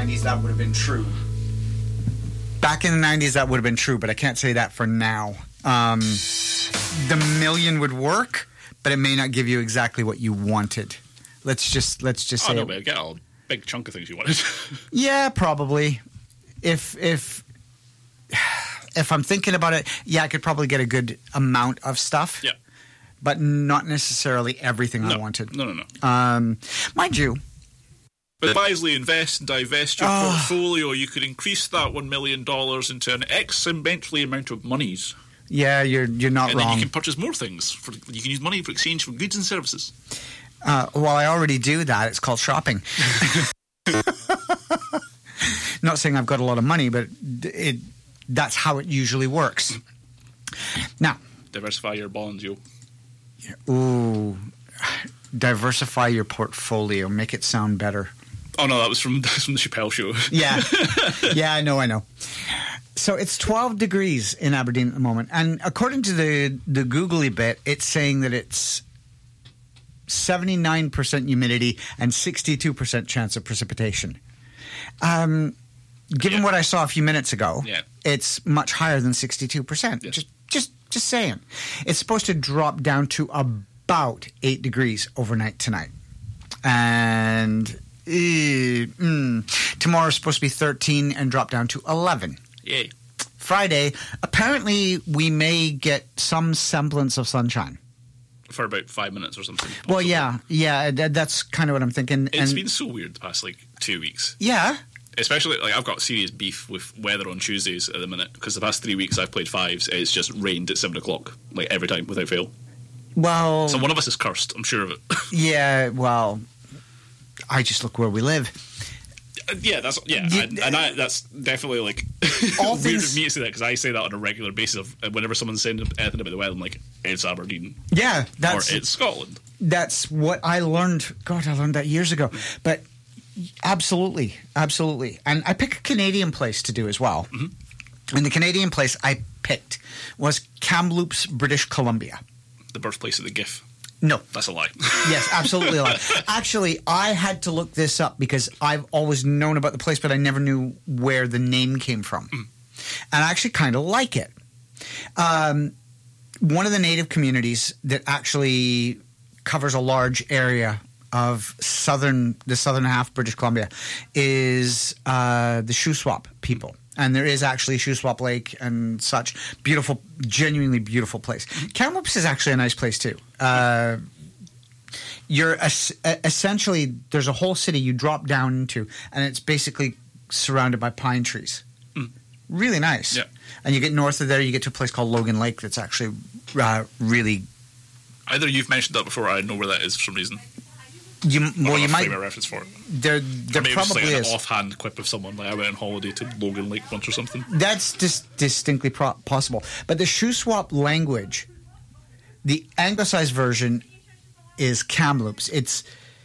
90s, that would have been true. Back in the 90s, that would have been true, but I can't say that for now. The million would work, but it may not give you exactly what you wanted. Let's just say. No, but get a big chunk of things you wanted. Yeah, probably. If I'm thinking about it, yeah, I could probably get a good amount of stuff. Yeah. But not necessarily everything I wanted. No. Mind you. But wisely invest and divest your portfolio, you could increase that $1 million into an exponentially amount of monies. Yeah, you're not wrong. And then you can purchase more things. You can use money for exchange for goods and services. Well, I already do that. It's called shopping. Not saying I've got a lot of money, but that's how it usually works. Now, diversify your bonds, yo. Ooh, diversify your portfolio. Make it sound better. Oh no, that was from the Chappelle Show. Yeah, I know. So it's 12 degrees in Aberdeen at the moment, and according to the googly bit, it's saying that it's 79% humidity and 62% chance of precipitation. Given what I saw a few minutes ago, it's much higher than 62%. Yeah. Just saying. It's supposed to drop down to about 8 degrees overnight tonight. And tomorrow's supposed to be 13 and drop down to 11. Yay. Friday, apparently we may get some semblance of sunshine. For about 5 minutes or something. Well, yeah, that's kind of what I'm thinking. It's been so weird the past, 2 weeks. Yeah. Especially, I've got serious beef with weather on Tuesdays at the minute, because the past 3 weeks I've played fives, it's just rained at 7 o'clock, every time, without fail. Well... So one of us is cursed, I'm sure of it. Yeah, well, I just look where we live. That's definitely, all weird things, of me to say that, because I say that on a regular basis whenever someone's saying anything about the weather, I'm like, it's Aberdeen. Yeah, or it's Scotland. That's what I learned. God, I learned that years ago. But... Absolutely. And I picked a Canadian place to do as well. Mm-hmm. And the Canadian place I picked was Kamloops, British Columbia. The birthplace of the GIF. No. That's a lie. Yes, absolutely a lie. Actually, I had to look this up because I've always known about the place, but I never knew where the name came from. And I actually kind of like it. One of the native communities that actually covers a large area of the southern half of British Columbia is the Shuswap people. And there is actually Shuswap Lake and such. Beautiful, genuinely beautiful place. Kamloops is actually a nice place too. You're essentially, there's a whole city you drop down into, and it's basically surrounded by pine trees. Really nice. Yeah. And you get north of there, you get to a place called Logan Lake that's actually really... Either you've mentioned that before, I know where that is for some reason. You might frame a reference for it. There probably is an offhand quip of someone. I went on holiday to Logan Lake once or something. That's distinctly possible. But the Shuswap language, the anglicized version is Kamloops. It's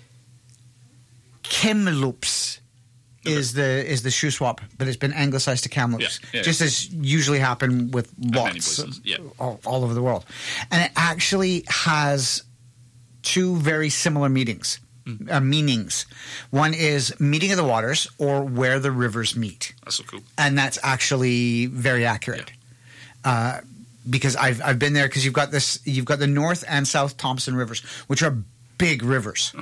Kamloops is the Shuswap, but it's been anglicized to Kamloops, just as usually happen with lots all over the world. And it actually has two very similar meanings. One is meeting of the waters, or where the rivers meet. That's so cool. And that's actually very accurate. Because I've been there, because you've got the North and South Thompson rivers, which are big rivers.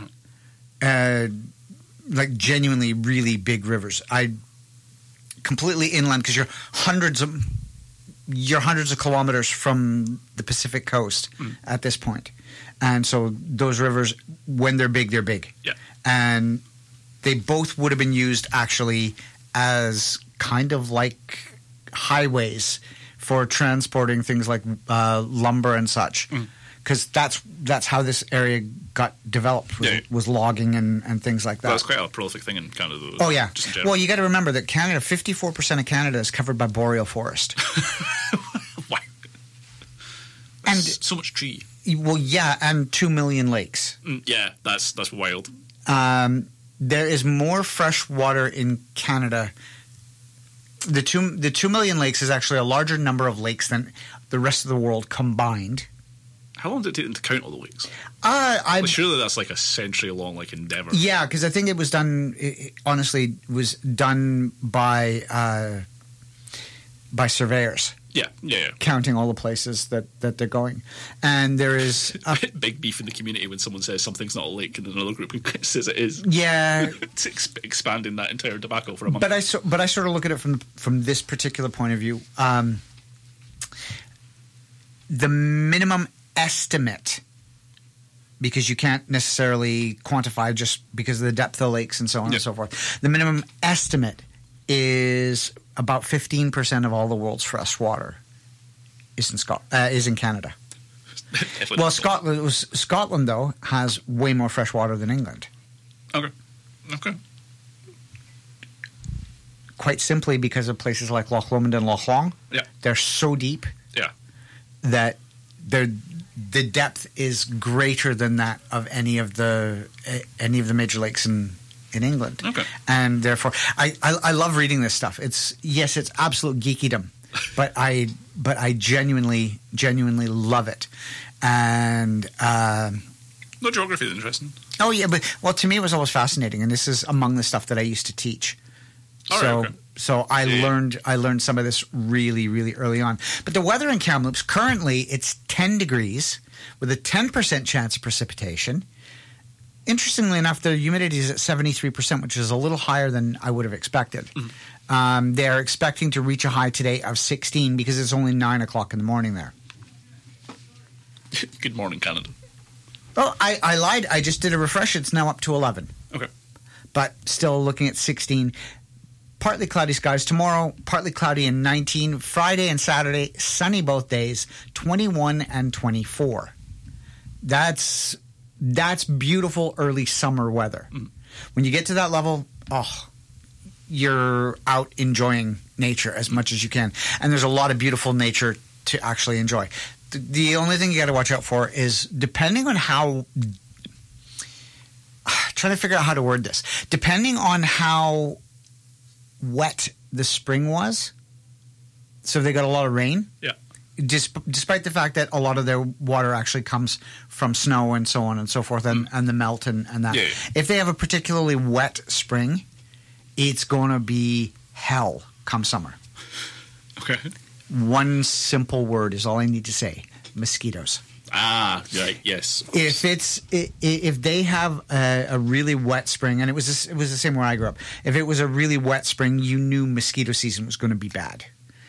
Genuinely really big rivers. Completely inland, because you're hundreds of kilometers from the Pacific coast at this point. And so those rivers, when they're big, they're big. Yeah. And they both would have been used actually as kind of like highways for transporting things like lumber and such. Because that's how this area got developed, was logging and things like that. That's quite a prolific thing in Canada, though. Oh, yeah. Well, you got to remember that 54% of Canada is covered by boreal forest. Wow. And so much tree. Well, yeah, and 2 million lakes. Yeah, that's wild. There is more fresh water in Canada. The 2 million lakes is actually a larger number of lakes than the rest of the world combined. How long did it take them to count all the lakes? Surely that's like a century-long endeavour. Yeah, because I think it was done. Honestly, was done by surveyors. Yeah. Counting all the places that they're going. And there is a big beef in the community when someone says something's not a lake and another group says it is. Yeah. It's expanding that entire debacle for a month. But I sort of look at it from this particular point of view. The minimum estimate, because you can't necessarily quantify just because of the depth of the lakes and so on and so forth. The minimum estimate is about 15% of all the world's fresh water is in Canada. Well, Scotland though has way more fresh water than England. Okay. Quite simply because of places like Loch Lomond and Loch Long. Yeah. They're so deep. Yeah. That the depth is greater than that of any of the major lakes in England. Okay. And therefore, I love reading this stuff. It's absolute geekydom, but I genuinely love it. And no, geography is interesting. Oh yeah, but to me it was always fascinating, and this is among the stuff that I used to teach. So I learned some of this really, really early on. But the weather in Kamloops, currently it's 10 degrees with a 10% chance of precipitation. Interestingly enough, the humidity is at 73%, which is a little higher than I would have expected. Mm-hmm. They're expecting to reach a high today of 16 because it's only 9 o'clock in the morning there. Good morning, Canada. Oh, I lied. I just did a refresh. It's now up to 11. Okay. But still looking at 16. Partly cloudy skies tomorrow, partly cloudy and 19. Friday and Saturday, sunny both days, 21 and 24. That's beautiful early summer weather. Mm. When you get to that level, you're out enjoying nature as much as you can. And there's a lot of beautiful nature to actually enjoy. The only thing you got to watch out for is depending on how trying to figure out how to word this. Depending on how wet the spring was, so they got a lot of rain. Yeah. Despite the fact that a lot of their water actually comes from snow and so on and so forth, and the melt and that. Yeah. If they have a particularly wet spring, it's going to be hell come summer. Okay. One simple word is all I need to say: mosquitoes. Ah, right. Yes. If they have a really wet spring, and it was the same where I grew up. If it was a really wet spring, you knew mosquito season was going to be bad.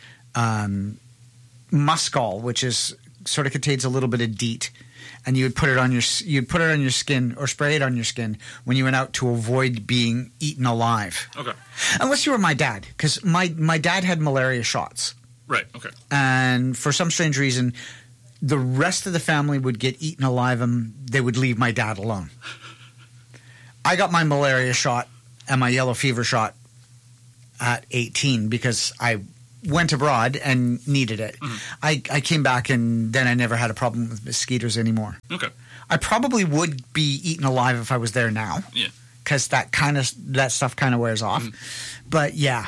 Muskol, which is sort of contains a little bit of DEET, and you'd put it on your skin or spray it on your skin when you went out to avoid being eaten alive. Okay. Unless you were my dad, because my dad had malaria shots. Right. Okay. And for some strange reason, the rest of the family would get eaten alive and they would leave my dad alone. I got my malaria shot and my yellow fever shot at 18 because I went abroad and needed it. Mm-hmm. I came back and then I never had a problem with mosquitoes anymore. Okay. I probably would be eaten alive if I was there now. Yeah. Because that stuff kind of wears off. Mm-hmm. But yeah,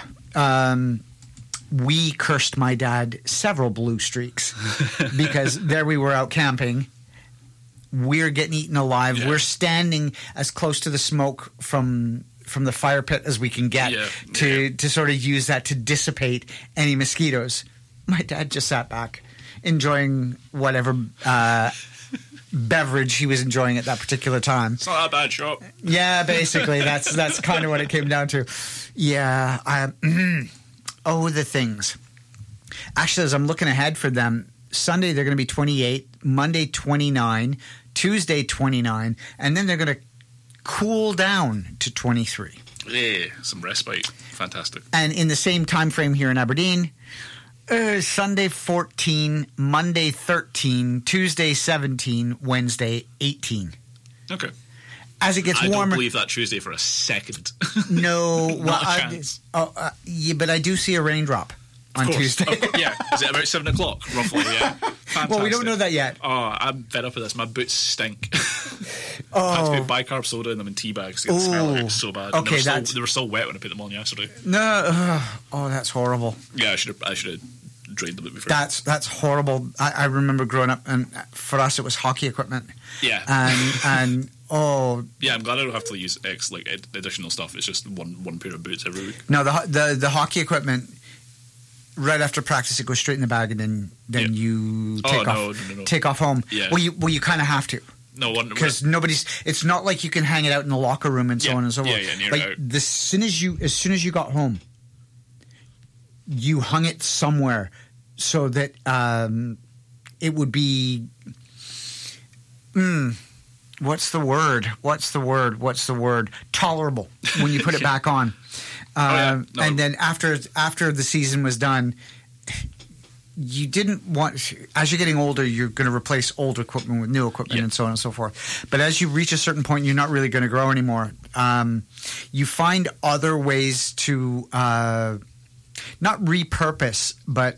we cursed my dad several blue streaks because there we were out camping. We're getting eaten alive. Yeah. We're standing as close to the smoke from the fire pit as we can get to sort of use that to dissipate any mosquitoes. My dad just sat back enjoying whatever beverage he was enjoying at that particular time. It's not a bad shot. Yeah, basically. That's kind of what it came down to. Yeah. The things. Actually, as I'm looking ahead for them, Sunday they're going to be 28, Monday 29, Tuesday 29, and then they're going to cool down to 23. Yeah, some respite. Fantastic. And in the same time frame here in Aberdeen, Sunday 14, Monday 13, Tuesday 17, Wednesday 18. Okay. As it gets warmer, I don't believe that Tuesday for a second. No, not a chance. Yeah, but I do see a raindrop on Tuesday. Yeah, is it about 7 o'clock roughly? Yeah. Fantastic. Well, we don't know that yet. Oh, I'm fed up with this. My boots stink. I had to put bicarb soda in them in tea bags to get the smell out. It was so bad. Okay, they were still wet when I put them on yesterday. No, that's horrible. Yeah, I should have drained them. That's horrible. I remember growing up, and for us it was hockey equipment. Yeah, and yeah, I'm glad I don't have to use additional stuff. It's just one pair of boots every week. No, the hockey equipment. Right after practice, it goes straight in the bag, and then you take off home. Yeah. Well, you kind of have to. No, because nobody's. It's not like you can hang it out in the locker room and so on and so forth. Yeah, like as soon as you got home, you hung it somewhere so that it would be. What's the word? Tolerable when you put it back on. And then after the season was done, you didn't want. As you're getting older, you're going to replace old equipment with new equipment and so on and so forth. But as you reach a certain point, you're not really going to grow anymore. You find other ways to not repurpose, but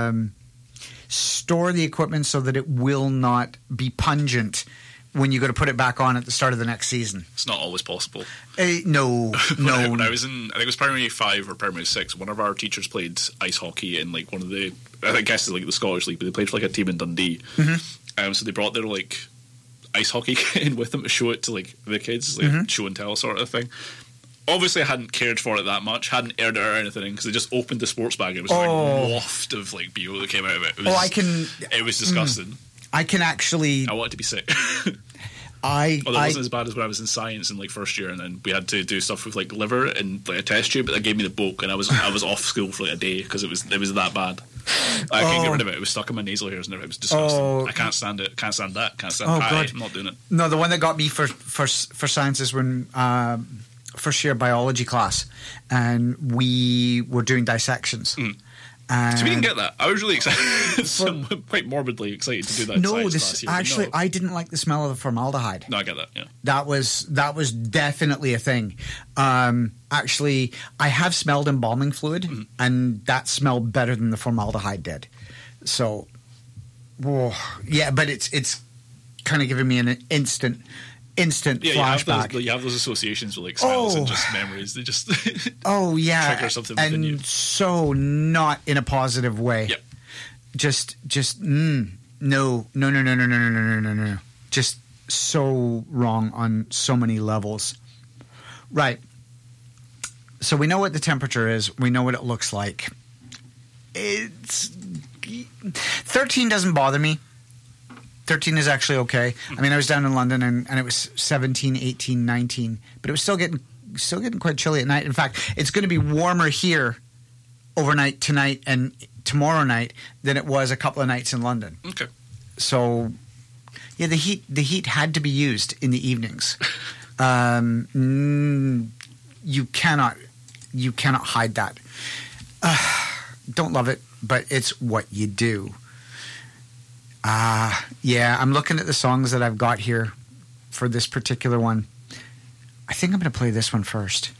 store the equipment so that it will not be pungent when you go to put it back on at the start of the next season. It's not always possible. No. When I was in, I think it was primary 5 or primary 6, one of our teachers played ice hockey in like one of the, I guess it's like the Scottish League, but they played for like a team in Dundee. Mm-hmm. So they brought their like ice hockey kit in with them to show it to like the kids, like show and tell sort of thing. Obviously, I hadn't cared for it that much, hadn't aired it or anything, because they just opened the sports bag and it was like a waft of like BO that came out of it. It was disgusting. I can actually. I wanted to be sick. Although it wasn't as bad as when I was in science in like first year, and then we had to do stuff with like liver and like a test tube. But they gave me the book, and I was off school for like a day because it was that bad. I couldn't get rid of it. It was stuck in my nasal hairs, and it was disgusting. I can't stand it. Can't stand that. Can't stand pie. I'm not doing it. No, the one that got me for science is when first year biology class, and we were doing dissections. So we didn't get that. I was really excited, quite morbidly excited to do that. No, I didn't like the smell of the formaldehyde. No, I get that. Yeah, that was definitely a thing. Actually, I have smelled embalming fluid, and that smelled better than the formaldehyde did. So, yeah, but it's kind of giving me an instant flashback. You have those associations with like smells and just memories. They just trigger something within you. So not in a positive way. Yep. Just no. Just so wrong on so many levels. Right. So we know what the temperature is. We know what it looks like. 13 doesn't bother me. 13 is actually okay. I mean, I was down in London and it was 17, 18, 19, but it was still getting quite chilly at night. In fact, it's going to be warmer here overnight tonight and tomorrow night than it was a couple of nights in London. Okay. So, yeah, the heat had to be used in the evenings. You cannot hide that. Don't love it, but it's what you do. Yeah, I'm looking at the songs that I've got here for this particular one. I think I'm going to play this one first.